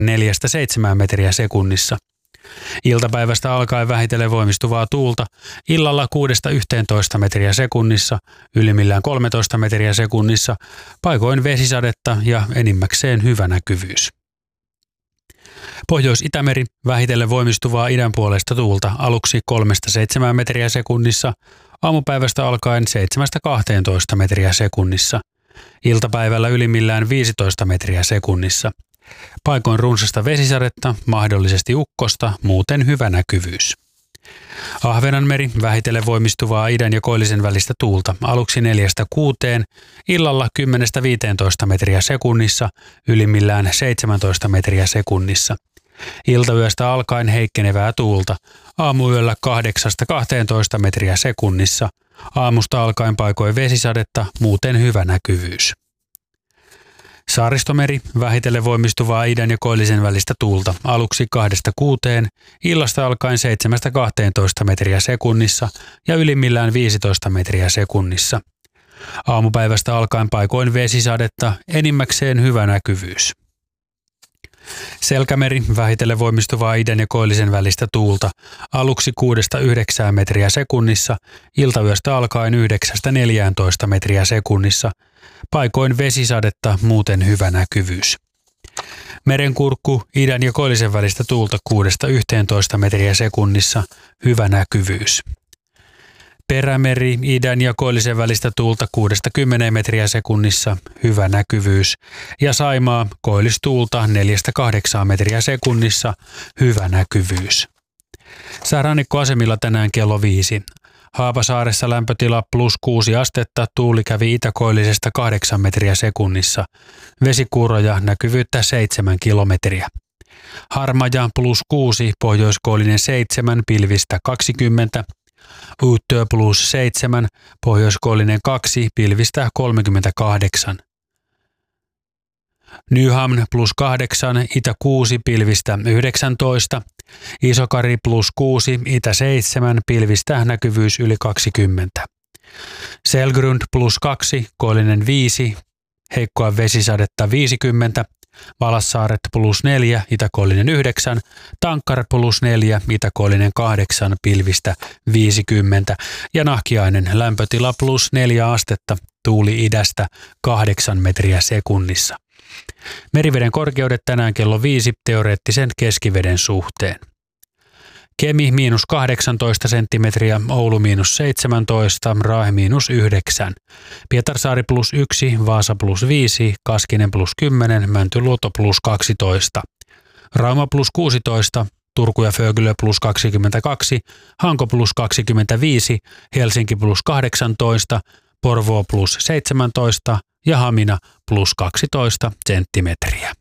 4–7 metriä sekunnissa. Iltapäivästä alkaen vähitellen voimistuvaa tuulta, illalla 6–11 metriä sekunnissa, ylimmillään 13 metriä sekunnissa, paikoin vesisadetta ja enimmäkseen hyvä näkyvyys. Pohjois-Itämeri, vähitellen voimistuvaa idänpuoleista tuulta, aluksi 3–7 metriä sekunnissa, aamupäivästä alkaen 7–12 metriä sekunnissa, iltapäivällä ylimmillään 15 metriä sekunnissa. Paikoin runsasta vesisadetta, mahdollisesti ukkosta, muuten hyvä näkyvyys. Ahvenanmeri, vähitellen voimistuvaa idän ja koillisen välistä tuulta, aluksi 4–6, illalla 10–15 metriä sekunnissa, ylimmillään 17 metriä sekunnissa. Iltayöstä alkaen heikkenevää tuulta, aamuyöllä 8–12 metriä sekunnissa, aamusta alkaen paikoin vesisadetta, muuten hyvä näkyvyys. Saaristomeri, vähitellen voimistuvaa idän ja koillisen välistä tuulta, aluksi 2–6, illasta alkaen 7–12 metriä sekunnissa ja ylimmillään 15 metriä sekunnissa. Aamupäivästä alkaen paikoin vesisadetta, enimmäkseen hyvä näkyvyys. Selkämeri, vähitellen voimistuvaa idän ja koillisen välistä tuulta, aluksi 6–9 metriä sekunnissa, iltayöstä alkaen 9–14 metriä sekunnissa, paikoin vesisadetta, muuten hyvä näkyvyys. Merenkurkku, idän ja koillisen välistä tuulta 6–11 metriä sekunnissa, hyvä näkyvyys. Perämeri, idän ja koillisen välistä tuulta 6–10 metriä sekunnissa, hyvä näkyvyys. Ja Saimaa, koillistuulta 4–8 metriä sekunnissa, hyvä näkyvyys. Säärannikkoasemilla tänään kello 5. Haapasaaressa lämpötila +6 astetta, tuuli kävi itäkoillisesta 8 metriä sekunnissa. Vesikuuroja, näkyvyyttä 7 kilometriä. Harmaja +6, pohjoiskoillinen 7, pilvistä 20. Uuttyö +7, pohjoiskoillinen 2, pilvistä 38. Nyhamn +8, itä 6, pilvistä 19. Isokari +6, itä 7, pilvistä näkyvyys yli 20. Selgrund +2, koillinen 5, heikkoa vesisadetta 50. Valassaaret +4, itäkoillinen 9, Tankkar +4, itäkoillinen 8, pilvistä 50 ja Nahkiainen lämpötila +4 astetta, tuuli idästä 8 metriä sekunnissa. Meriveden korkeudet tänään kello 5 teoreettisen keskiveden suhteen. Kemi -18 senttimetriä, Oulu -17, Raahe -9, Pietarsaari +1, Vaasa +5, Kaskinen +10, Mäntyluoto +12, Rauma +16, Turku ja Föglö +22, Hanko +25, Helsinki +18, Porvoo +17 ja Hamina +12 senttimetriä.